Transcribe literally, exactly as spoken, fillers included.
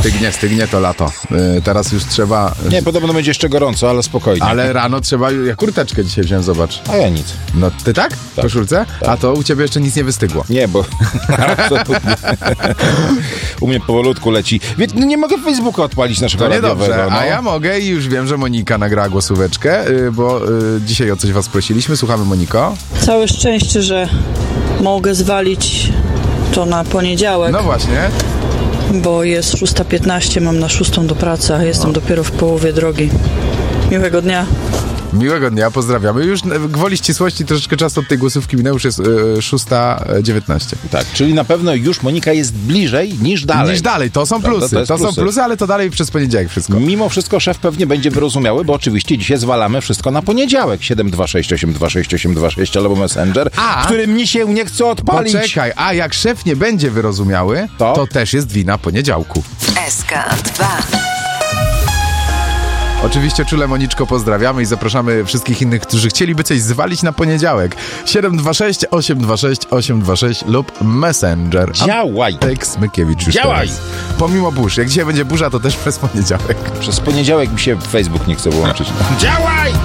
stygnie, stygnie to lato. Yy, teraz już trzeba... Nie, podobno będzie jeszcze gorąco, ale spokojnie. Ale rano trzeba... Ja kurteczkę dzisiaj wziąłem, zobacz. A ja nic. No ty tak? W Tak. koszulce? Tak. A to u ciebie jeszcze nic nie wystygło. Nie, bo absolutnie. U mnie powolutku leci. Wie, no nie mogę Facebooka odpalić naszego To radiowego. niedobrze, No. a ja mogę i już wiem, że Monika nagrała głosóweczkę, yy, bo yy, dzisiaj o coś was prosiliśmy. Słuchamy, Moniko. Całe szczęście, że mogę zwalić to na poniedziałek, No właśnie. bo jest szósta piętnaście, mam na szóstą do pracy, a jestem dopiero w połowie drogi. Miłego dnia. Miłego dnia, pozdrawiamy. Już gwoli ścisłości troszeczkę czasu od tej głosówki minęło, już jest yy, szósta dziewiętnaście. Tak, czyli na pewno już Monika jest bliżej niż dalej. Niż dalej, to są Prawda? plusy. To jest To są plusy. plusy, ale to dalej przez poniedziałek wszystko. Mimo wszystko szef pewnie będzie wyrozumiały, bo oczywiście dzisiaj zwalamy wszystko na poniedziałek. siedem dwa sześć osiem dwa sześć osiem dwa sześć albo Messenger, A? który mi się nie chce odpalić. Poczekaj, a jak szef nie będzie wyrozumiały, To? to też jest wina poniedziałku. S K dwa. Oczywiście czule Moniczko pozdrawiamy i zapraszamy wszystkich innych, którzy chcieliby coś zwalić na poniedziałek. siedem dwa sześć osiem dwa sześć osiem dwa sześć lub Messenger. Działaj! Antek Smykiewicz już Działaj! teraz. Pomimo burz. Jak dzisiaj będzie burza, to też przez poniedziałek. Przez poniedziałek mi się Facebook nie chce wyłączyć. Działaj!